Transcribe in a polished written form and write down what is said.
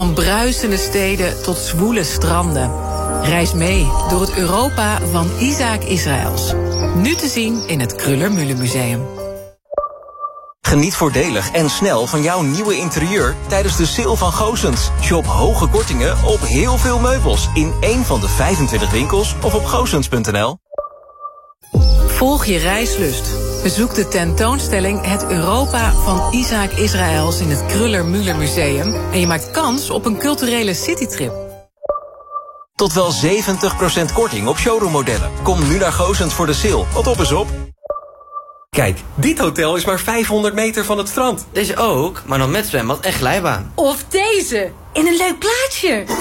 Van bruisende steden tot zwoele stranden. Reis mee door het Europa van Isaac Israëls. Nu te zien in het Kruller-Müller-museum. Geniet voordelig en snel van jouw nieuwe interieur tijdens de sale van Goossens. Shop hoge kortingen op heel veel meubels in één van de 25 winkels of op goossens.nl. Volg je reislust. Bezoek de tentoonstelling Het Europa van Isaac Israëls in het Kruller-Müller-museum en je maakt kans op een culturele citytrip. Tot wel 70% korting op showroommodellen. Kom nu naar Goossens voor de sale. Wat op is op. Kijk, dit hotel is maar 500 meter van het strand. Deze ook, maar dan met zwembad en glijbaan. Of deze, in een leuk plaatsje.